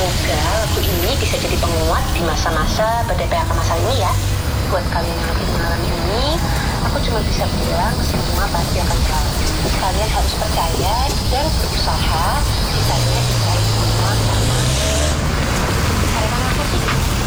Semoga lagu ini bisa jadi penguat di masa-masa badai PHK masal ini ya. Buat kalian yang lagi mengalami ini, aku cuma bisa bilang semua pasti akan berlalu. Kalian harus percaya dan